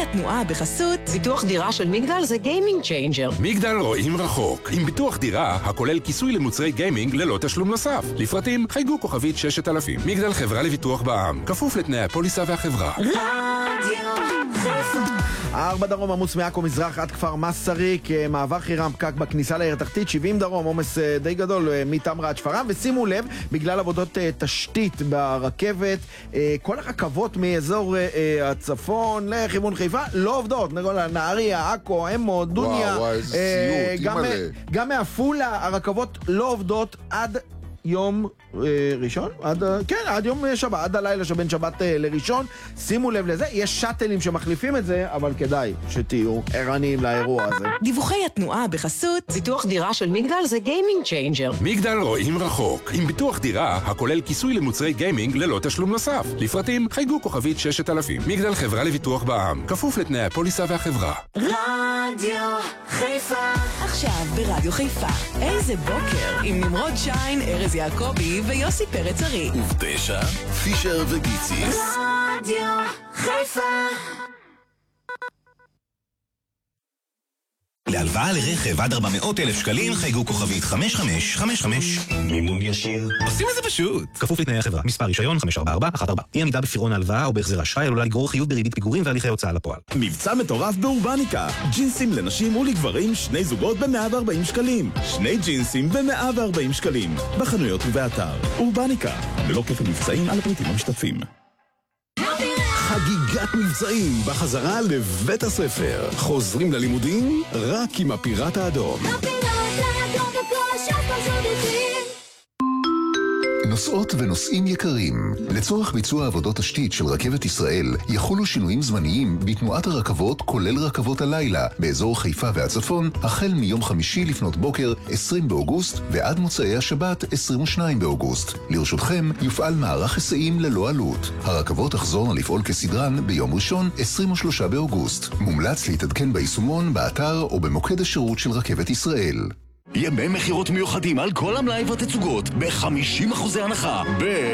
התנועה בחסות ביטוח דירה של מגדל זה גיימינג צ'יינג'ר. מגדל רואים רחוק, עם ביטוח דירה הכולל כיסוי למוצרי גיימינג ללא תשלום נוסף. לפרטים חייגו כוכבית 6000. מגדל חברה לביטוח בע"מ, כפוף לתנאי הפוליסה והחברה. רדיו חיפה. 4 דרום עמוס מעכו מזרח עד כפר מסריק, מעבר חירם פקק בכניסה לעיר התחתית, 70 דרום עומס די גדול מתמרה עד שפרעם, ושימו לב, בגלל עבודות תשתית ברכבת, כל הרכבות מאזור הצפון לכיוון חיפה לא עובדות, נהריה, עכו, עמו, דוניה, גם מעפולה הרכבות לא עובדות עד יום ראשון? עד יום שבת, עד הלילה שבין שבת לראשון. שימו לב לזה, יש שטלים שמחליפים את זה, אבל כדאי שתהיו ערניים לאירוע הזה. דיווחי התנועה בחסות ביטוח דירה של מגדל זה גיימינג צ'יינג'ר. מגדל רואים רחוק, עם ביטוח דירה הכולל כיסוי למוצרי גיימינג ללא תשלום נוסף. לפרטים חייגו כוכבית 6000. מגדל חברה לביטוח בע"מ, כפוף לתנאי הפוליסה והחברה. רדיו חיפה. עכשיו ברדיו חיפה. איזה בוקר עם נמרוד שיין, ארז יעקבי ויוסי פרץ ארי. ובתשע, פישר וגיציס. רדיו חיפה. להלוואה לרכב עד 400,000 שקלים חייגו כוכבית 5555. מימון ישיר. עושים את זה פשוט. כפוף לתנאי החברה. מספר רישיון 54414. אי עמידה בפירעון ההלוואה או בהחזר אשראי עלולה לגרור חיוב בריבית פיגורים והליכי הוצאה לפועל. מבצע מטורף באורבניקה. ג'ינסים לנשים ולגברים, 2 זוגות ב-140 שקלים. 2 ג'ינסים ב-140 שקלים. בחנויות ובאתר. אורבניקה. ללא כפל מבצעים על הפריטים המשתתפים. חגיגת מבצעים בחזרה לבית הספר. חוזרים ללימודים רק עם הפיראט האדום. נוסעות ונוסעים יקרים, לצורך ביצוע עבודות תשתית של רכבת ישראל יחולו שינויים זמניים בתנועת הרכבות כולל רכבות הלילה באזור חיפה והצפון החל מיום חמישי לפנות בוקר 20 באוגוסט ועד מוצאי השבת 22 באוגוסט. לרשותכם יופעל מערך היסעים ללא עלות. הרכבות תחזורנה לפעול כסדרן ביום ראשון 23 באוגוסט. מומלץ להתעדכן ביישומון, באתר או במוקד השירות של רכבת ישראל. ימי מחירות מיוחדים על כל המלאי והתצוגות ב-50% הנחה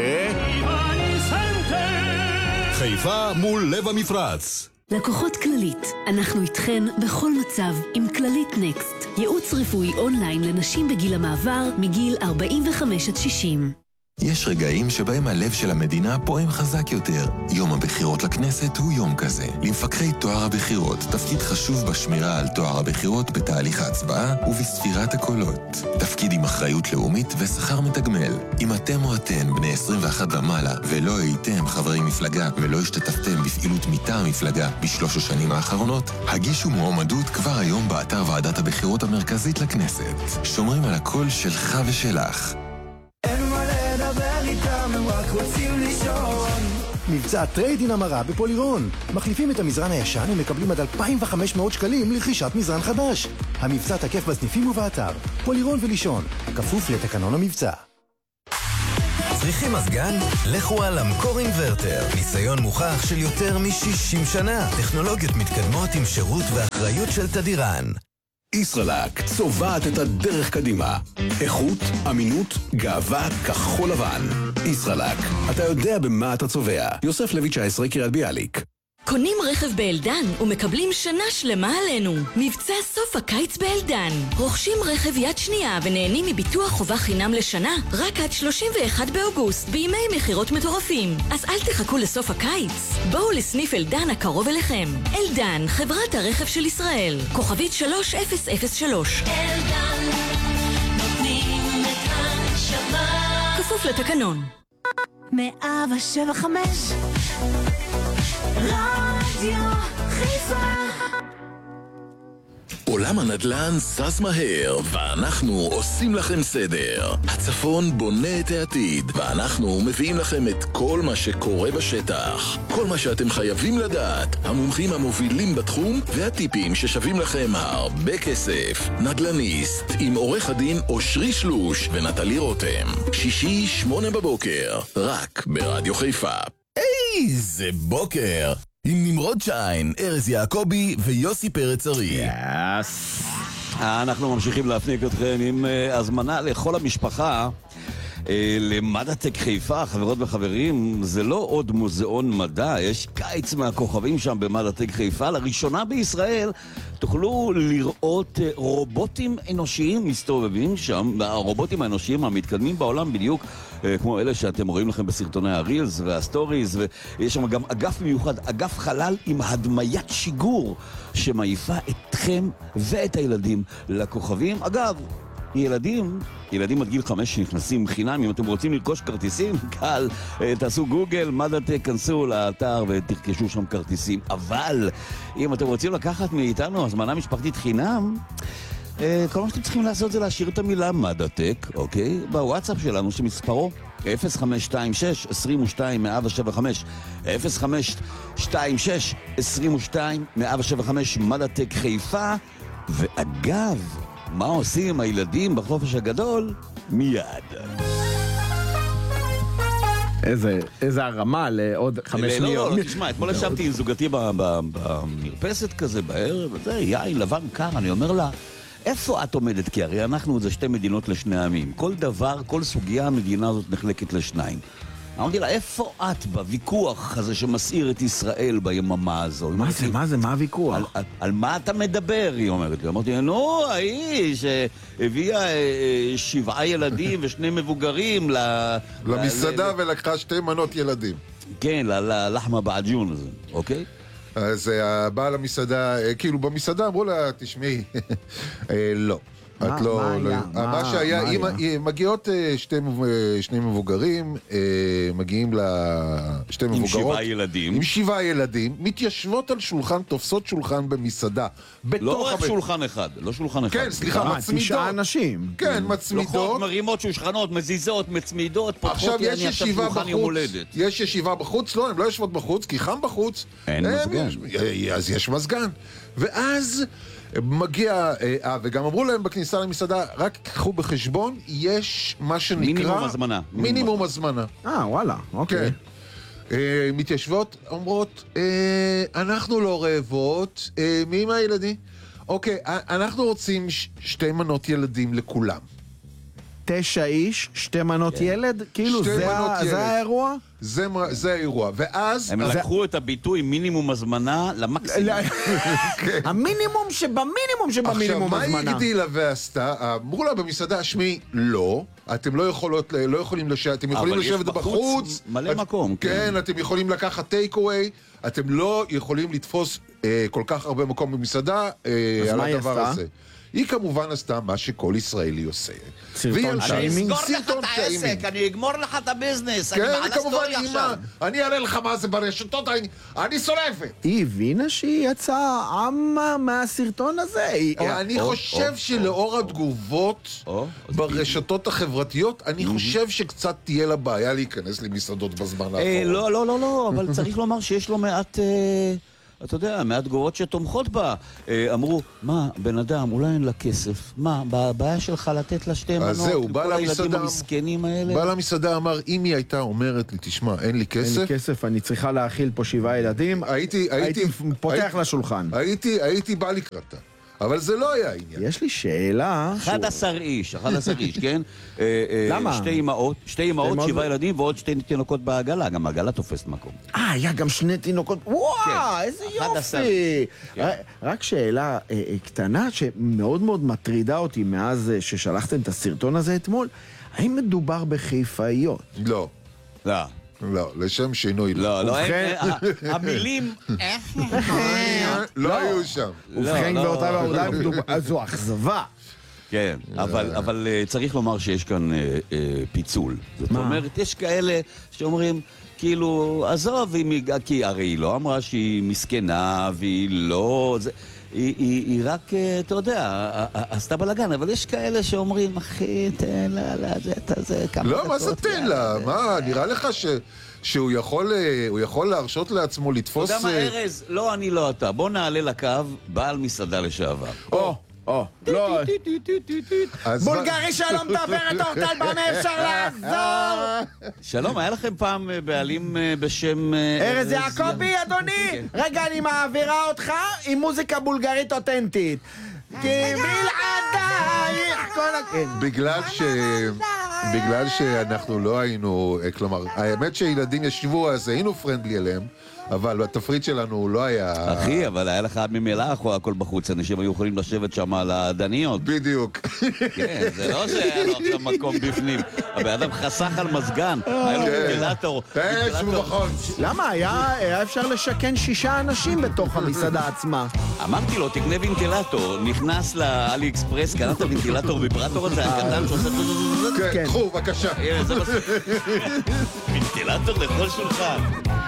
חיפה מול לב המפרץ. לקוחות כללית, אנחנו איתכן בכל מצב עם כללית נקסט. ייעוץ רפואי אונליין לנשים בגיל המעבר מגיל 45 עד 60. יש רגעים שבהם הלב של המדינה פועם חזק יותר. יום הבחירות לכנסת הוא יום כזה. למפקחי טוהר הבחירות תפקיד חשוב בשמירה על טוהר הבחירות בתהליך ההצבעה ובספירת הקולות. תפקיד עם אחריות לאומית ושכר מתגמל. אם אתם או אתן בני 21 ומעלה ולא הייתם חברי מפלגה ולא השתתפתם בפעילות מטעם מפלגה בשלוש השנים האחרונות, הגישו מועמדות כבר היום באתר ועדת הבחירות המרכזית לכנסת. שומרים על הקול שלך ושלך. מבצע טרייד-אין המרה בפולירון. מחליפים את המזרן הישן ומקבלים עד 2,500 שקלים לרכישת מזרן חדש. המבצע תקף בסניפים ובאתר. פולירון ולישון, כפוף לתקנון המבצע. צריכים מזגן? לכו על המקור אינברטר. ניסיון מוכח של יותר מ-60 שנה. טכנולוגיות מתקדמות עם שירות ואחריות של תדירן. ישראלק צובעת את הדרך קדימה. איכות, אמינות, גאווה, כחול לבן. ישראלק, אתה יודע במה אתה צובע. יוסף לוי 19, קריית ביאליק. קונים רכב באלדן ומקבלים שנה שלמה עלינו. מבצע סוף הקיץ באלדן. רוכשים רכב יד שנייה ונהנים מביטוח חובה חינם לשנה רק עד 31 באוגוסט בימי מחירות מטורפים. אז אל תחכו לסוף הקיץ. בואו לסניף אלדן הקרוב אליכם. אלדן, חברת הרכב של ישראל. כוכבית 3003. אלדן, נותנים את הנשמה. כפוף לתקנון. 175 רדיו חיפה. עולם הנדל"ן זז מהר, ואנחנו עושים לכם סדר. הצפון בונה את העתיד, ואנחנו מביאים לכם את כל מה שקורה בשטח. כל מה שאתם חייבים לדעת, המומחים המובילים בתחום, והטיפים ששווים לכם הרבה כסף. נדל"ניסט, עם עורך הדין אושרי שלוש ונטלי רותם. שישי 8 בבוקר, רק ברדיו חיפה. איזה בוקר! עם נמרוד שיין, ארז יעקבי ויוסי פרץ ארי. אנחנו ממשיכים להפניק אתכם עם הזמנה לכל המשפחה למדעטק חיפה, חברות וחברים, זה לא עוד מוזיאון מדע, יש קיץ מהכוכבים שם במדעטק חיפה. לראשונה בישראל תוכלו לראות רובוטים אנושיים מסתובבים שם, הרובוטים האנושיים המתקדמים בעולם בדיוק כמו אלה שאתם רואים לכם בסרטוני הרילס והסטוריז, ויש שם גם אגף מיוחד, אגף חלל עם הדמיית שיגור שמעיפה אתכם ואת הילדים לכוכבים. אגב, ילדים עד גיל 5 שנכנסים חינם. אם אתם רוצים לרכוש כרטיסים, קל, תעשו גוגל, מדעטק, כנסו לאתר ותרכשו שם כרטיסים. אבל אם אתם רוצים לקחת מאיתנו הזמנה משפחתית חינם, כל מה שאתם צריכים לעשות זה להשאיר את המילה מדעטק, אוקיי? בוואטסאפ שלנו שמספרו 0526-22-175 0526-22-175 מדעטק חיפה. ואגב, מה עושים הילדים בחופש הגדול? מיד. איזה הרמה לעוד 5 שניות. לא, תשמע, אתמול ישבתי עם זוגתי במרפסת כזה בערב, וזה יין לבן קר, אני אומר לה, איפה את עומדת? כי הרי אנחנו זה 2 מדינות לשני עמים. כל דבר, כל סוגיה, המדינה הזאת נחלקת לשניים. אמרתי לה, איפה את בוויכוח הזה שמסעיר את ישראל ביממה הזו? מה זה? מה הוויכוח? על מה אתה מדבר? היא אומרת לי. אמרתי, נו, ההיא שהביאה 7 ילדים ו2 מבוגרים למסעדה ולקחה 2 מנות ילדים. כן, ללחמה בעג'ון הזה, אוקיי? אז הבעל המסעדה, כאילו במסעדה אמרו לה, תשמעי, לא. את לא... מה שהיה, מגיעות 2 מבוגרים, מגיעים ל2 מבוגרות. עם 7 ילדים. עם 7 ילדים, מתיישבות על שולחן, תופסות שולחן במסעדה. לא רק שולחן אחד, לא שולחן אחד. כן, סליחה, מצמידות. 9 אנשים. כן, מצמידות. לוחות, מרימות, שולחנות, מזיזות, מצמידות, פותחות, עכשיו יש ישיבה בחוץ. יש ישיבה בחוץ, לא, הן לא יושבות בחוץ, כי חם בחוץ. אין מזגן. אז יש מזגן. ואז... מגיע, וגם אמרו להם בכניסה למסעדה, רק קחו בחשבון, יש מה שנקרא... מינימום הזמנה. מינימום הזמנה. וואלה, אוקיי. כן. מתיישבות, אומרות, אנחנו לא רעבות, מי עם הילדים? אוקיי, אנחנו רוצים 2 מנות ילדים לכולם. 9 איש, 2 מנות ילד? כאילו, זה האירוע? זה האירוע, ואז... הם לקחו את הביטוי מינימום הזמנה למקסימום. המינימום שבמינימום שבמינימום הזמנה. עכשיו, מה היא הגדילה ועשתה? אמרו לה במסעדה, שמי, לא, אתם לא יכולים לשבת, אתם יכולים לשבת בחוץ. מלא מקום. כן, אתם יכולים לקחת טייק-אווי, אתם לא יכולים לתפוס כל כך הרבה מקום במסעדה על הדבר הזה. היא כמובן עשתה מה שכל ישראלי עושה. סרטון שיימינג? אני אסגור לך את העסק, אני אגמור לך את הביזנס, אני כן, מעלה סטורי עכשיו. אני אראה לך מה זה ברשתות, אני שורפת. היא הבינה שהיא יצאה עמה מהסרטון הזה. אני חושב שלאור התגובות ברשתות החברתיות, אני חושב שקצת תהיה לה בעיה להיכנס למסעדות בזמן האחרון. לא, אבל צריך לומר שיש לו מעט... אתה יודע, מהתגובות שתומכות בה, אמרו, מה, בן אדם, אולי אין לה כסף, מה, הבעיה שלך לתת לה 2 מנות, לכל הילדים המסכנים האלה? בעל המסעדה אמר, אם היא הייתה אומרת לי, תשמע, אין לי כסף, אני צריכה להאכיל פה 7 ילדים, הייתי פותח לשולחן. הייתי בא לקראתה. אבל זה לא היה העניין. יש לי שאלה... 11 איש, כן? למה? 2 אמהות, 7 ילדים ועוד 2 תינוקות בעגלה, גם העגלה תופסת מקום. היה גם 2 תינוקות, וואו, איזה יופי! רק שאלה קטנה שמאוד מאוד מטרידה אותי מאז ששלחתם את הסרטון הזה אתמול, האם מדובר בחיפאיות? לא. לא, לשם שינוי. לא, המילים... לא היו שם. ובכן באותה בעודה זו אכזבה. כן, אבל צריך לומר שיש כאן פיצול. זאת אומרת, יש כאלה שאומרים, כאילו, עזוב, כי הרי היא לא אמרה שהיא מסכנה, והיא לא... היא רק, אתה יודע, עשתה בלגן, אבל יש כאלה שאומרים, אחי, תן לה, זה כמה דקות. לא, מה זה תן לה? מה, נראה לך שהוא יכול להרשות לעצמו לתפוס... אתה יודע מה, ארז? לא, אני לא אתה. בוא נעלה לקו, בעל מסעדה לשעבר. לא. בולגרי שלום, תעברת אורטל, במה אפשר לעזור? שלום, היה לכם פעם בעלים בשם... ארז יעקבי, אדוני! רגע, אני מעבירה אותך עם מוזיקה בולגרית אותנטית. כי בלעדייך כל... בגלל בגלל שאנחנו לא היינו, כלומר, האמת שילדים ישבו, אז היינו פרנדלי אליהם, אבל התפריט שלנו לא היה... אחי, אבל היה לך ממילא הכל בחוץ, אנשים היו יכולים לשבת שם על הדניות. בדיוק. כן, זה לא שהיה לו עכשיו מקום בפנים. הבן אדם חסך על מזגן, היה לו ונטילטור. למה? היה אפשר לשכן 6 אנשים בתוך המסעדה עצמה. אמרתי לו, תקנה וינטילטור, נכנס לאלי אקספרס, קנת וינטילטור ויברטור הזה, הקטן שעושה... כן, קחו, בבקשה. וינטילטור לכל שולחן.